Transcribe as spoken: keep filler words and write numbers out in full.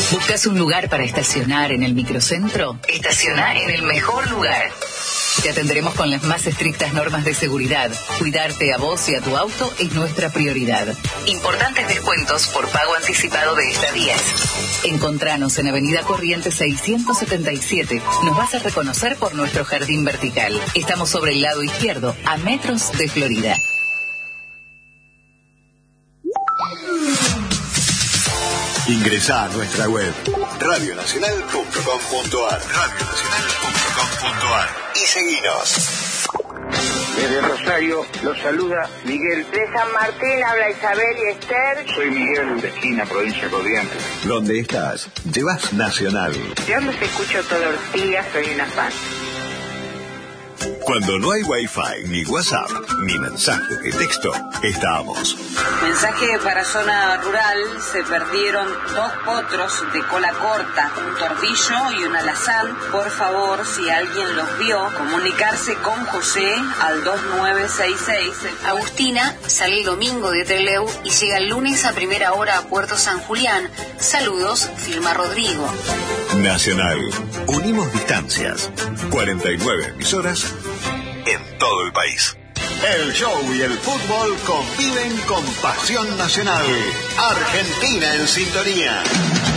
¿Buscas un lugar para estacionar en el microcentro? Estaciona en el mejor lugar. Te atenderemos con las más estrictas normas de seguridad. Cuidarte a vos y a tu auto es nuestra prioridad. Importantes descuentos por pago anticipado de estadías. Encontranos en Avenida Corrientes seiscientos setenta y siete. Nos vas a reconocer por nuestro jardín vertical. Estamos sobre el lado izquierdo, a metros de Florida. Ingresá a nuestra web radio nacional punto com punto ar radio nacional punto com punto ar y seguinos. Desde Rosario los saluda Miguel. De San Martín habla Isabel y Esther. Soy Miguel de Esquina, provincia de Corrientes. ¿Dónde estás? Llevas Nacional. Yo los escucho todos los días, soy una fan. Cuando no hay Wi-Fi, ni WhatsApp, ni mensaje de texto, estamos. Mensaje para zona rural: se perdieron dos potros de cola corta, un tordillo y un alazán. Por favor, si alguien los vio, comunicarse con José al dos nueve seis seis. Agustina sale el domingo de Trelew y llega el lunes a primera hora a Puerto San Julián. Saludos, firma Rodrigo. Nacional. Unimos distancias. cuarenta y nueve emisoras en todo el país. El show y el fútbol conviven con pasión nacional. Argentina en sintonía.